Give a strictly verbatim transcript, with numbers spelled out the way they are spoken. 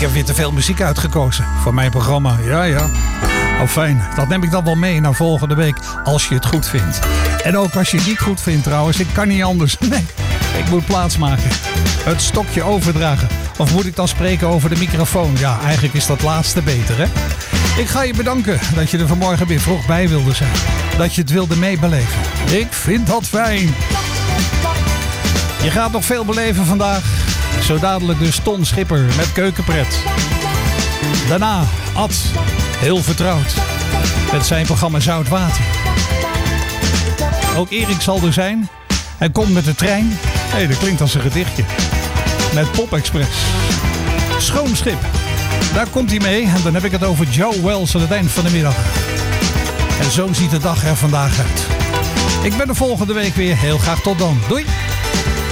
heb weer te veel muziek uitgekozen voor mijn programma. Ja, ja. Oh, fijn. Dat neem ik dan wel mee naar volgende week, als je het goed vindt. En ook als je het niet goed vindt trouwens. Ik kan niet anders. Nee, ik moet plaatsmaken. Het stokje overdragen. Of moet ik dan spreken over de microfoon? Ja, eigenlijk is dat laatste beter, hè? Ik ga je bedanken dat je er vanmorgen weer vroeg bij wilde zijn. Dat je het wilde meebeleven. Ik vind dat fijn. Je gaat nog veel beleven vandaag. Zo dadelijk dus Ton Schipper met Keukenpret. Daarna Ad, heel vertrouwd, met zijn programma Zout Water. Ook Erik zal er zijn. Hij komt met de trein. Hé, hey, dat klinkt als een gedichtje. Met Pop Express. Schoonschip. Daar komt hij mee. En dan heb ik het over Joe Wells aan het eind van de middag. En zo ziet de dag er vandaag uit. Ik ben er volgende week weer. Heel graag tot dan. Doei!